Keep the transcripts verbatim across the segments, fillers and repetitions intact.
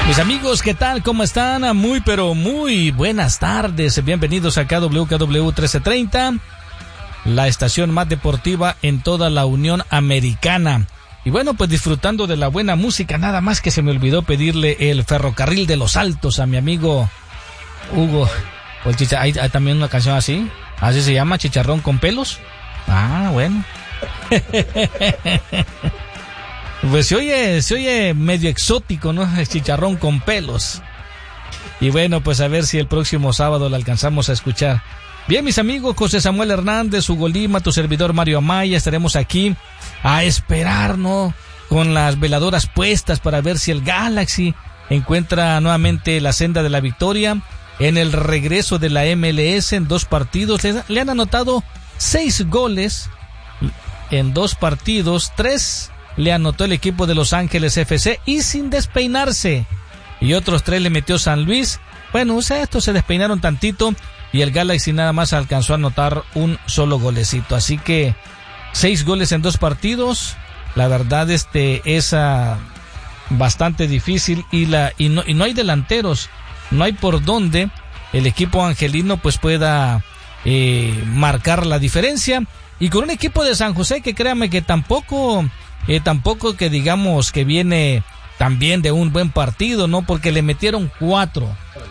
Mis amigos, ¿qué tal? ¿Cómo están? Muy, pero muy buenas tardes. Bienvenidos a K W K W trece treinta, la estación más deportiva en toda la Unión Americana. Y bueno, pues disfrutando de la buena música, nada más que se me olvidó pedirle el Ferrocarril de los Altos a mi amigo Hugo. Pues chicha, ¿hay, hay también una canción así? ¿Así se llama? ¿Chicharrón con pelos? Ah, bueno. Pues se oye, se oye medio exótico, ¿no? El chicharrón con pelos. Y bueno, pues a ver si el próximo sábado la alcanzamos a escuchar. Bien, mis amigos, José Samuel Hernández, Hugo Lima, tu servidor Mario Amaya, estaremos aquí a esperar, ¿no? Con las veladoras puestas para ver si el Galaxy encuentra nuevamente la senda de la victoria en el regreso de la M L S en dos partidos. Le, le han anotado seis goles en dos partidos, tres le anotó el equipo de Los Ángeles F C y sin despeinarse. Y otros tres le metió San Luis. Bueno, o sea, estos se despeinaron tantito y el Galaxy nada más alcanzó a anotar un solo golecito. Así que seis goles en dos partidos. La verdad, este es uh, bastante difícil y la y no, y no hay delanteros. No hay por dónde el equipo angelino pues pueda eh, marcar la diferencia. Y con un equipo de San José que créame que tampoco... Eh, tampoco que digamos que viene también de un buen partido, ¿no? Porque le metieron cuatro.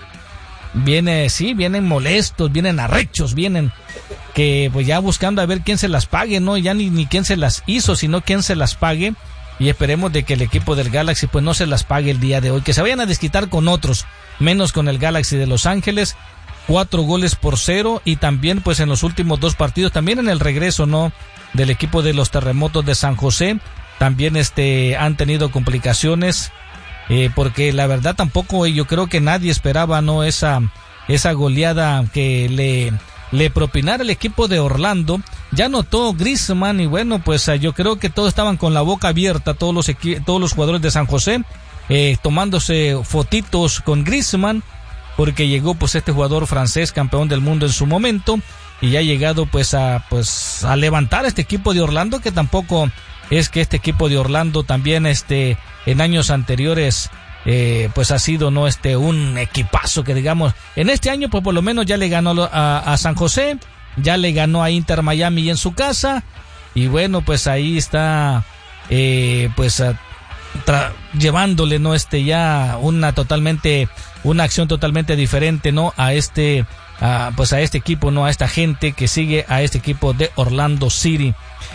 Viene, sí, vienen molestos, vienen arrechos, vienen que pues ya buscando a ver quién se las pague, ¿no? Ya ni, ni quién se las hizo, sino quién se las pague. Y esperemos de que el equipo del Galaxy pues no se las pague el día de hoy. Que se vayan a desquitar con otros, menos con el Galaxy de Los Ángeles. Cuatro goles por cero y también pues en los últimos dos partidos, también en el regreso, ¿no? Del equipo de los Terremotos de San José. También este han tenido complicaciones eh, porque la verdad tampoco yo creo que nadie esperaba no esa esa goleada que le le propinara el equipo de Orlando. Ya anotó Griezmann y bueno pues yo creo que todos estaban con la boca abierta, todos los equi- todos los jugadores de San José eh, tomándose fotitos con Griezmann porque llegó pues este jugador francés campeón del mundo en su momento y ya ha llegado pues a pues a levantar este equipo de Orlando, que tampoco es que este equipo de Orlando también este en años anteriores eh, pues ha sido no este un equipazo que digamos. En este año pues por lo menos ya le ganó a, a San José, ya le ganó a Inter Miami en su casa y bueno pues ahí está eh, pues a, tra- llevándole no este ya una totalmente una acción totalmente diferente no a este a, pues a este equipo, no a esta gente que sigue a este equipo de Orlando City.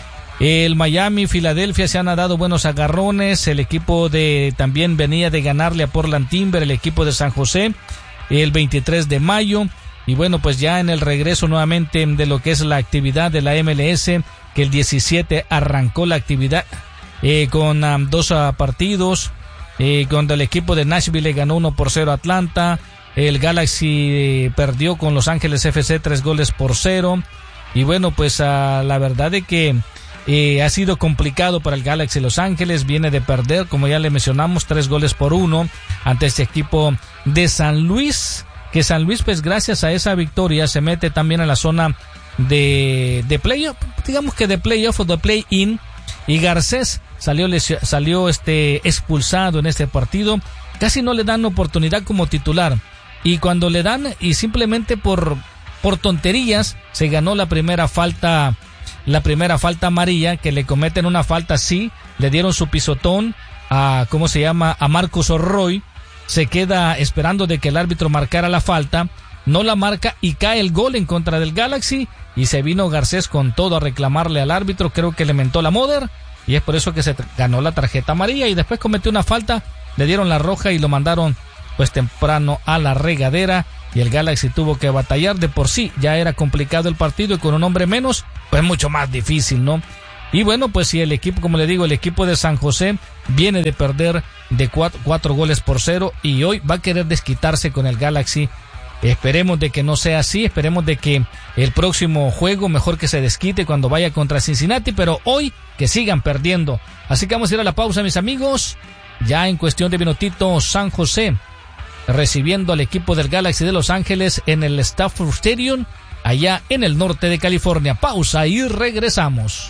El Miami, Filadelfia se han dado buenos agarrones. El equipo de también venía de ganarle a Portland Timber, el equipo de San José, el veintitrés de mayo. Y bueno, pues ya en el regreso nuevamente de lo que es la actividad de la M L S, que el diecisiete arrancó la actividad eh, con um, dos uh, partidos. Eh, cuando el equipo de Nashville le ganó uno por cero a Atlanta. El Galaxy eh, perdió con Los Ángeles F C tres goles por cero. Y bueno, pues uh, la verdad de que Eh, ha sido complicado para el Galaxy Los Ángeles, viene de perder, como ya le mencionamos, tres goles por uno ante este equipo de San Luis, que San Luis pues gracias a esa victoria se mete también en la zona de, de playoff, digamos que de playoff o de play-in, y Garcés salió, salió este expulsado en este partido, casi no le dan oportunidad como titular, y cuando le dan y simplemente por, por tonterías se ganó la primera falta la primera falta amarilla, que le cometen una falta así, le dieron su pisotón a, ¿cómo se llama?, a Marcus Roy, se queda esperando de que el árbitro marcara la falta, no la marca y cae el gol en contra del Galaxy y se vino Garcés con todo a reclamarle al árbitro, creo que le mentó la Mother y es por eso que se ganó la tarjeta amarilla y después cometió una falta, le dieron la roja y lo mandaron pues temprano a la regadera y el Galaxy tuvo que batallar. De por sí ya era complicado el partido y con un hombre menos pues mucho más difícil, ¿no? Y bueno, pues si el equipo, como le digo, el equipo de San José viene de perder de cuatro, cuatro goles por cero y hoy va a querer desquitarse con el Galaxy. Esperemos de que no sea así, esperemos de que el próximo juego mejor que se desquite cuando vaya contra Cincinnati, pero hoy que sigan perdiendo. Así que vamos a ir a la pausa, mis amigos. Ya en cuestión de minutitos, San José recibiendo al equipo del Galaxy de Los Ángeles en el Stafford Stadium, allá en el norte de California. Pausa y regresamos.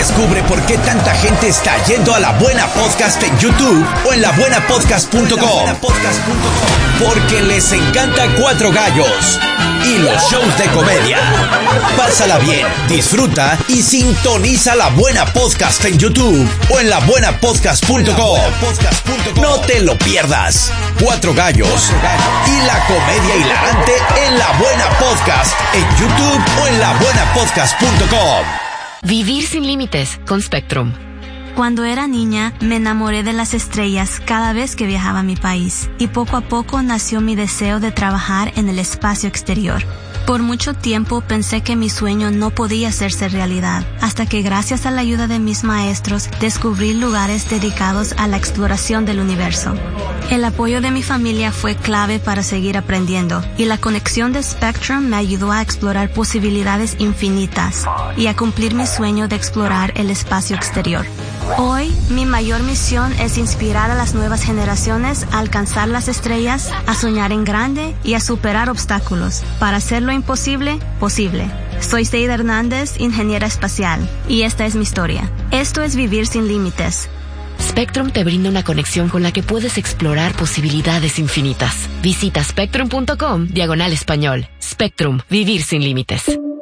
Descubre por qué tanta gente está yendo a La Buena Podcast en YouTube o en la buena podcast punto com. Porque les encanta Cuatro Gallos y los shows de comedia. Pásala bien, disfruta y sintoniza La Buena Podcast en YouTube o en la buena podcast punto com. No te lo pierdas. Cuatro Gallos y la comedia hilarante en La Buena Podcast en YouTube o en la buena podcast punto com. Vivir sin límites con Spectrum. Cuando era niña, me enamoré de las estrellas cada vez que viajaba a mi país, y poco a poco nació mi deseo de trabajar en el espacio exterior. Por mucho tiempo pensé que mi sueño no podía hacerse realidad, hasta que gracias a la ayuda de mis maestros descubrí lugares dedicados a la exploración del universo. El apoyo de mi familia fue clave para seguir aprendiendo, y la conexión de Spectrum me ayudó a explorar posibilidades infinitas y a cumplir mi sueño de explorar el espacio exterior. Hoy, mi mayor misión es inspirar a las nuevas generaciones a alcanzar las estrellas, a soñar en grande y a superar obstáculos, para hacer lo imposible, posible. Soy Seida Hernández, ingeniera espacial, y esta es mi historia. Esto es Vivir sin Límites. Spectrum te brinda una conexión con la que puedes explorar posibilidades infinitas. Visita spectrum punto com, diagonal español. Spectrum, vivir sin límites.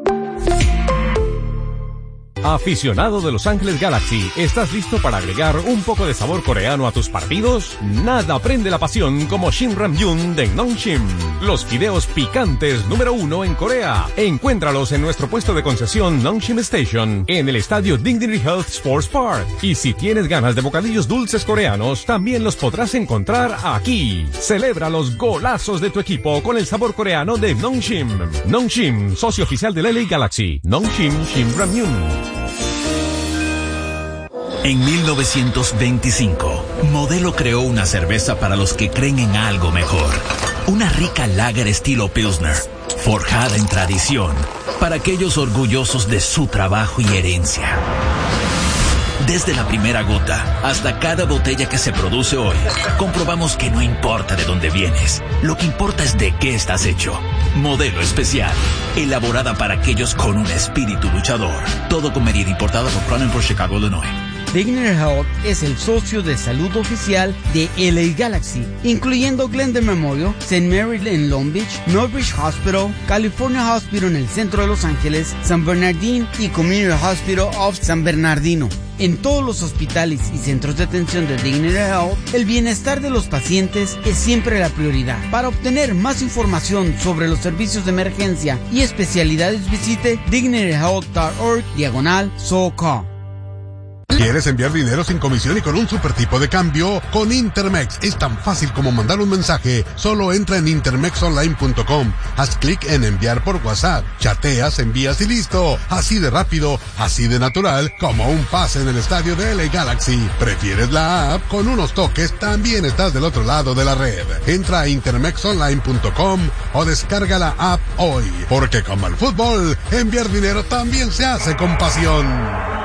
Aficionado de Los Ángeles Galaxy, ¿estás listo para agregar un poco de sabor coreano a tus partidos? Nada prende la pasión como Shin Ramyun de Nongshim, los fideos picantes número uno en Corea. Encuéntralos en nuestro puesto de concesión Nongshim Station, en el estadio Dignity Health Sports Park. Y si tienes ganas de bocadillos dulces coreanos, también los podrás encontrar aquí. Celebra los golazos de tu equipo con el sabor coreano de Nongshim. Nongshim, socio oficial del L A Galaxy. Nongshim Shin Ramyun. En mil novecientos veinticinco, Modelo creó una cerveza para los que creen en algo mejor. Una rica lager estilo Pilsner, forjada en tradición, para aquellos orgullosos de su trabajo y herencia. Desde la primera gota hasta cada botella que se produce hoy, comprobamos que no importa de dónde vienes, lo que importa es de qué estás hecho. Modelo Especial, elaborada para aquellos con un espíritu luchador. Todo con medida, importada por Crown por Chicago, Illinois. Dignity Health es el socio de salud oficial de L A Galaxy, incluyendo Glendale Memorial, Saint Mary en Long Beach, Northbridge Hospital, California Hospital en el centro de Los Ángeles, San Bernardino y Community Hospital of San Bernardino. En todos los hospitales y centros de atención de Dignity Health, el bienestar de los pacientes es siempre la prioridad. Para obtener más información sobre los servicios de emergencia y especialidades, visite dignity health punto org diagonal SoCal. ¿Quieres enviar dinero sin comisión y con un super tipo de cambio? Con Intermex es tan fácil como mandar un mensaje. Solo entra en intermex online punto com, haz clic en enviar por WhatsApp, chateas, envías y listo. Así de rápido, así de natural, como un pase en el estadio de L A Galaxy. ¿Prefieres la app? Con unos toques también estás del otro lado de la red. Entra a intermex online punto com o descarga la app hoy. Porque como el fútbol, enviar dinero también se hace con pasión.